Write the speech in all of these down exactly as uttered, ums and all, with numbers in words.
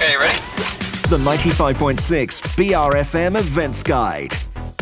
Okay, ready? The ninety-five point six B R F M Events Guide.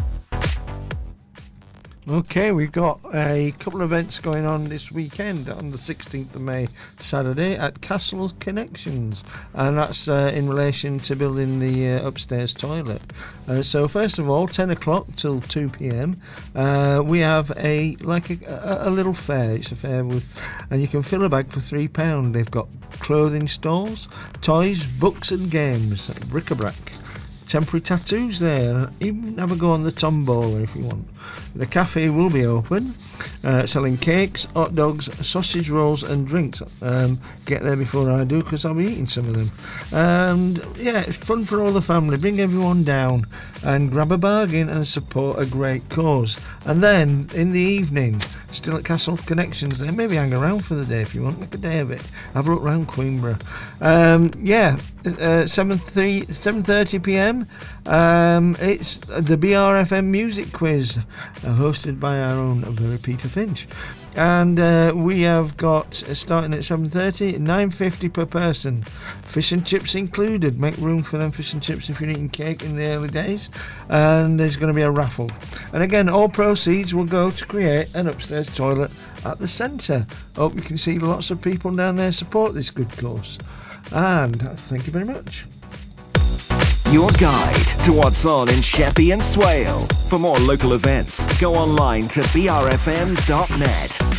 Okay, we've got a couple of events going on this weekend on the sixteenth of May, Saturday, at Castle Connections, and that's uh, in relation to building the uh, upstairs toilet. Uh, so first of all, ten o'clock till two p.m, uh, we have a like a, a, a little fair. It's a fair with, and you can fill a bag for three pound. They've got clothing stalls, toys, books and games, bric-a-brac. Temporary tattoos there, even have a go on the tombola if you want. The cafe will be open, uh, selling cakes, hot dogs, sausage rolls and drinks. Um, get there before I do, because I'll be eating some of them. And yeah, it's fun for all the family. Bring everyone down and grab a bargain and support a great cause. And then in the evening, still at Castle Connections, there maybe hang around for the day if you want, make a day of it. Have a look round Queenborough. Um, yeah, uh, seven thirty p.m. Um, it's the B R F M Music Quiz, uh, hosted by our own very Peter Finch. And uh, we have got, uh, starting at seven thirty, nine fifty per person. Fish and chips included. Make room for them fish and chips if you're eating cake in the early days. And there's going to be a raffle. And again, all proceeds will go to create an upstairs toilet at the centre. Hope you can see lots of people down there support this good cause. And thank you very much. Your guide to what's on in Sheppey and Swale. For more local events, go online to b r f m dot net.